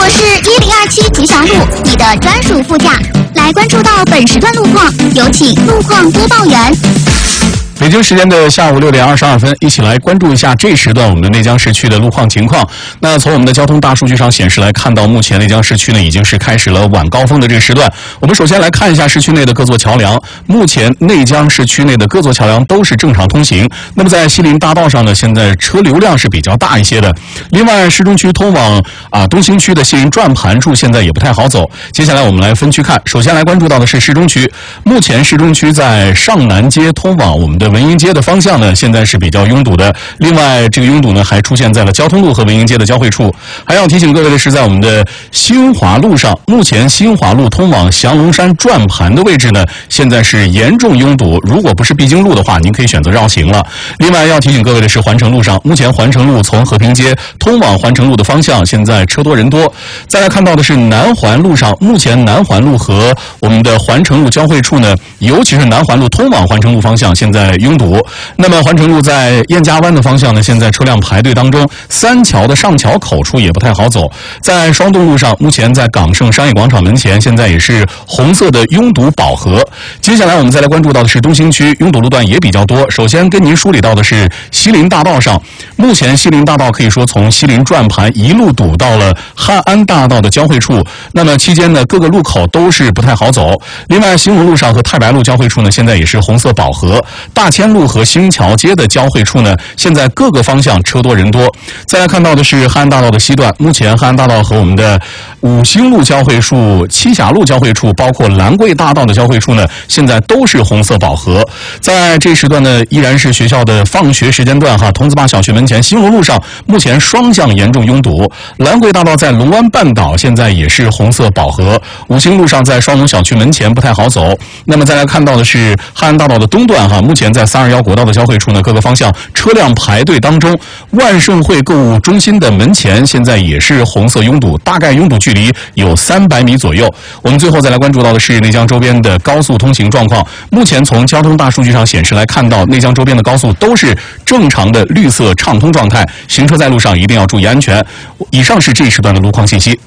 是1027吉祥路，你的专属副驾。来关注到本时段路况，有请路况播报员。 北京时间的下午6点22分，一起来关注一下这时段我们的内江市区的路况情况。那从我们的交通大数据上显示来看到，目前内江市区呢已经是开始了晚高峰的这个时段。我们首先来看一下市区内的各座桥梁，目前内江市区内的各座桥梁都是正常通行。那么在西林大道上呢，现在车流量是比较大一些的。另外，市中区通往东兴区的西林转盘处现在也不太好走。接下来我们来分区看，首先来关注到的是市中区。目前市中区在上南街通往我们的文英街的方向呢，现在是比较拥堵的。另外，这个拥堵呢还出现在了交通路和文英街的交汇处。还要提醒各位的是，在我们的新华路上，目前新华路通往降龙山转盘的位置呢，现在是严重拥堵。如果不是必经路的话，您可以选择绕行了。另外要提醒各位的是，环城路上，目前环城路从和平街通往环城路的方向，现在车多人多。再来看到的是南环路上，目前南环路和我们的环城路交汇处呢，尤其是南环路通往环城路方向，现在拥堵。那么环城路在燕家湾的方向呢，现在车辆排队当中，三桥的上桥口处也不太好走。在双洞路上，目前在港盛商业广场门前，现在也是红色的拥堵饱和。接下来我们再来关注到的是东兴区，拥堵路段也比较多。首先跟您梳理到的是西林大道上，目前西林大道可以说从西林转盘一路堵到了汉安大道的交汇处，那么期间呢各个路口都是不太好走。另外，兴隆路上和太白路交汇处呢，现在也是红色饱和。大千路和新桥街的交汇处呢，现在各个方向车多人多。再来看到的是汉安大道的西段，目前汉安大道和我们的五兴路交汇处、栖霞路交汇处，包括兰桂大道的交汇处呢，现在都是红色饱和。在这时段呢，依然是学校的放学时间段哈，桐子坝小学门前兴隆路上目前双向严重拥堵，兰桂大道在龙湾半岛现在也是红色饱和，五兴路上在双龙小区门前不太好走。那么再来看到的是汉安大道的东段哈，目前在321国道的交汇处呢，各个方向车辆排队当中，万盛汇购物中心的门前现在也是红色拥堵，大概拥堵距离有300米左右。我们最后再来关注到的是内江周边的高速通行状况。目前从交通大数据上显示来看到，内江周边的高速都是正常的绿色畅通状态，行车在路上一定要注意安全。以上是这一时段的路况信息。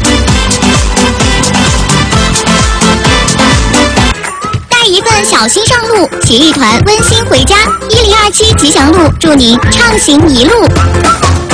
一份小心上路，骑一团温馨回家。1027吉祥路，祝您畅行一路。